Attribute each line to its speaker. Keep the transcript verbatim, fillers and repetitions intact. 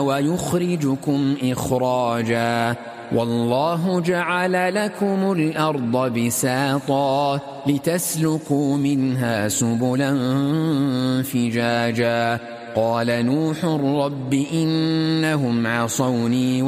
Speaker 1: ويخرجكم إخراجا والله جعل لكم الأرض بساطا لتسلكوا منها سبلا فجاجا قال نوح رب إنهم عصوني